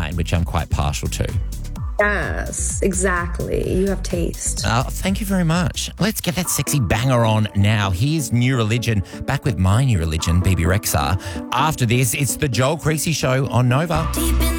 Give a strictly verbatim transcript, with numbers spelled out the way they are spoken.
wine, which I'm quite partial to. Yes, exactly. You have taste. Oh, thank you very much. Let's get that sexy banger on now. Here's New Religion, back with my new religion, B B Rexha. After this, it's the Joel Creasy Show on Nova. Deep in